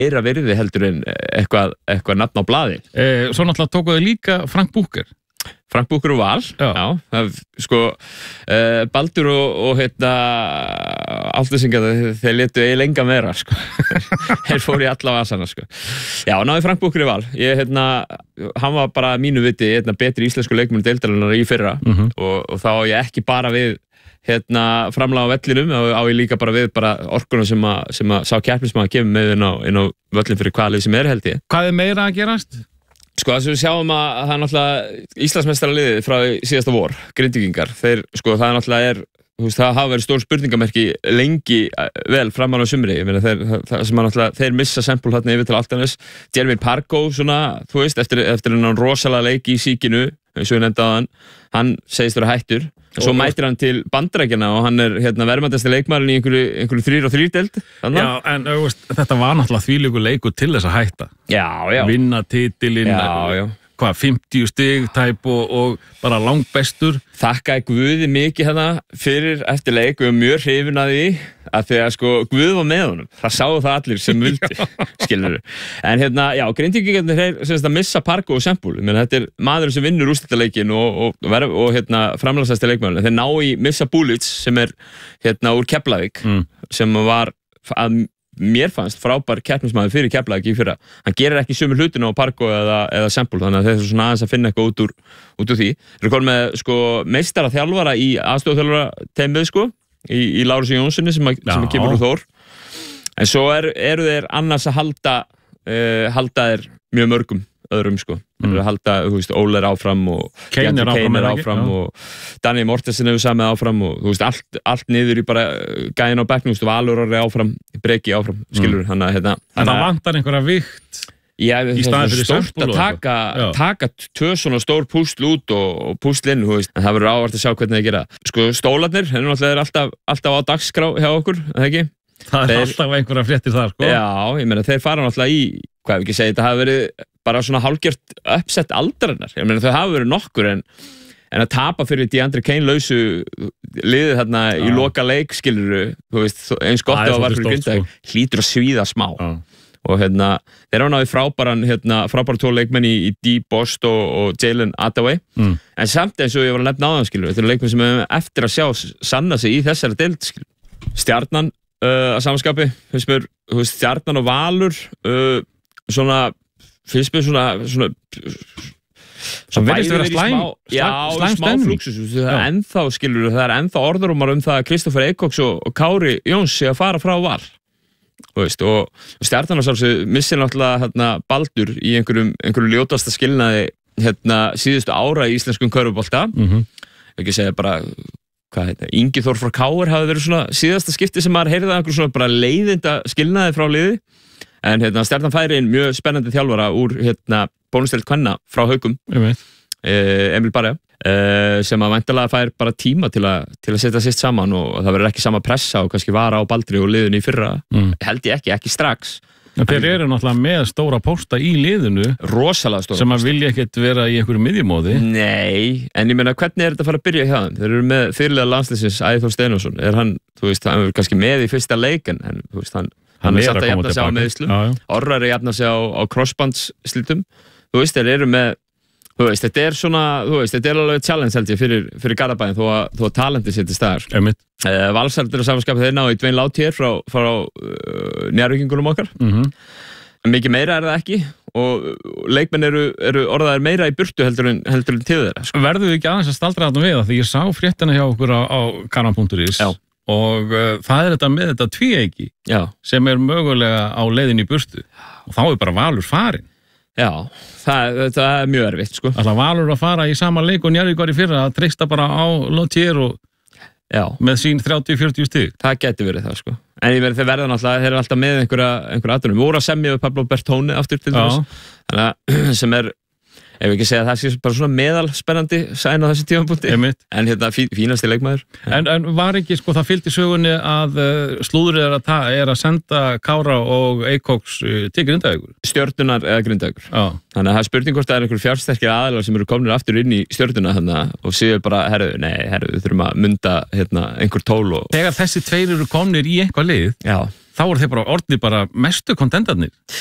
meira virði heldur en eitthvað nafn á blaði. Svo náttúrulega tókuðu líka Frank Booker. Frank Booker og Val, já sko, Baldur og Álftinsingar, þeir létu eiginlega enga meira, sko. Þeir fóru í alla vasana, sko. Já, náði Frank Booker og Val. Hann var bara mínu viti betri íslensku leikmenn deildarinnar í fyrra og þá á ég ekki bara við framlag á vellinum, á ég líka bara við orkuna sem að sá keppnismaður kemur með inn á völlin fyrir hvaða lið sem held ég. Hvað meira að gerast? Sko, þess að við sjáum að það náttúrulega Íslandsmeistaraliðið frá síðasta vor, Grindvíkingar, sko, það náttúrulega það hafa verið stór spurningamerki lengi vel framan á sumri, ég meina það sem náttúrulega, þeir missa Sempúl hérna yfir til Álftanes, Jeremy Pargo, svona, þú veist, eftir hennan rosalega leik í síkinu, eins og ég nefndi á hann segist vera hættur, svo mætir hann til Bandarækjanna og hann verðmætasti leikmaðurinn í einhverju 3-3 deild. Já, en þetta var náttúrulega þvílíkur leikur til þess að hætta. Já. Vinna titilinn, 50 stig tæp og bara langbestur. Þakkaði Guði mikið fyrir eftir leik og mjög hrifinn af því að því að sko Guð var með honum. Það sáu það allir sem vildi, skilurðu. En Grindvíkingarnir þeir missa Pargo og Sempúl. Þetta maður sem vinnur úrslitaleikinn og framlagsæsti leikmaðurinn. Þeir ná í Missa Bulic sem úr Keflavík sem var að mér fannst frábær keppnismaður fyrir Keflavík í fyrra. Hann gerir ekki sömu hlutina á Pargo eða Sempúl, þannig að þeir svona aðeins að finna eitthvað út úr því. Þeir komið með sko meistara þjálfara í aðstofþjálfara teimið sko, í Lárusi Jónssoni sem kemur úr Þór. En svo eru þeir annars að halda þeir mjög mörgum öðrum sko. Þeir eru að halda, þú veist, Óler áfram og Kane er áfram og Daniel Mortensen hefur samið áfram og þú veist, allt niður í bara gæin á bekknum, þú veist, Valur áfram, Breki áfram, skilur, þannig að það vantar einhverja vikt. Já, það er stórt að taka tvö svona stór púsl út og púsl inn, þú veist, en það verður ávart að sjá hvernig það gera. Sko, stólarnir, þeir eru náttúrulega alltaf á dagskrá hjá okkur, eða ekki? Það alltaf einhverja fréttir þar, sko. Já, ég meina, þeir fara náttúrulega í, hvað ef ekki segja, þetta hafi verið bara svona hálfgjört uppsett aldarinnar. Ég meina, þau hafi verið nokkur en að tapa fyrir DeAndre Kane lausu liðið þarna í loka leik, skilurðu, þú veist, eins gott að var fyrir Grindavík, hlýtur að svíða smá. Og þeir hafa náði frábæra tvo leikmenn í Dee Bost og Jalen Adaway. En samt eins og ég var að nefna áðan, skilurðu, þetta eru leikmenn sem hefur eftir að sjá sanna sig í þessari deild, skilurðu. Stjarnan að samanskapi, finnst mér, Stjarnan og Valur finnst mér svona það verðist vera slæm smá flúksus, það er ennþá, skilur, það er ennþá orðarúmar það að Kristoffer Eikóks og Kári Jóns sé að fara frá Val, þú veist, og Stjarnan missir náttúrulega Baldur í einhverju ljótasta skilnaði síðustu ára í íslenskum körfubolta, ekki segja bara Ingi Þór frá Káir hafi verið svona síðasta skipti sem maður heyrði einhver svona bara leiðinda skilnaði frá liði, en Stjarnan færi inn mjög spennandi þjálfara úr bónusdeild kvenna frá Haukum, Emil Barja, sem að væntanlega fær bara tíma til að setja sitt saman og það verður ekki sama pressa og kannski vara á Baldri og liðinu í fyrra, held ég ekki strax. Þeir eru náttúrulega með stóra pósta í liðinu, rosalega stóra, sem að vilja ekkert vera í einhverju miðjumóði. Nei, en ég meina, hvernig þetta að fara að byrja hjá þeim? Þeir eru með fyrirliða landsliðsins Ægir Steinósson, hann, þú veist, hann er kannski með í fyrsta leik, en þú veist, hann er satt að jafna sig á meðslum, Orrar er jafna sig á crossbandsslítum, þú veist, þeir eru með, þú veist, þetta er svona, þú veist, þetta er alveg challenge held ég fyrir Garðabæinn þó að talenti sé til staðar. Valsarður og samanskapið þeir ná í Dvein Látier frá Njarðvíkingunum okkar. Mikið meira er það ekki og leikmenn eru orðaðir meira í burtu heldur en til þeirra. Verðum við ekki aðeins að staldra þarna við það því ég sá fréttina hjá okkur á kanan.is og það er þetta með þetta tvíeiki sem er mögulega á leiðin í burtu og þá er bara Valur farin. Já, það er mjög erfitt sko. Alltaf Valur að fara í sama leik og Njarðvík var í fyrra að treysta bara á Látier og með sín 30-40 stig. Það geti verið það sko. En ég verið þeir verða náttúrulega, þeir eru alltaf með einhverja aðdunum. Við vorum að semja við Pablo Bertone aftur til þess. Þannig að sem er, ef við ekki segja að það sé bara svona meðalspennandi sæn á þessi tímapunkti. En fínasti leikmaður. En var ekki, sko, það fylgdi sögunni að slúðrið er að senda Kára og Eikóks til Grindavíkur? Stjörnunar eða Grindavíkur. Þannig að það er spurning hvort það er einhver fjársterkir aðilar sem eru komnir aftur inn í Stjörnuna þannig og séu bara, herru, við þurfum að munda einhver tól og... Þegar þessi tveir eru komnir í eitthvað lið, þá voru þeir bara orðnir bara mestu kontentarnir.